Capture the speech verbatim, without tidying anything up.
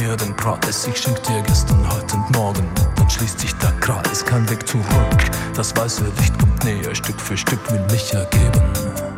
mir den Preis. Ich schenk dir gestern, heute und morgen. Dann schließt sich der Kreis, kein Weg zurück. Das weiße Licht kommt näher, Stück für Stück will mich ergeben.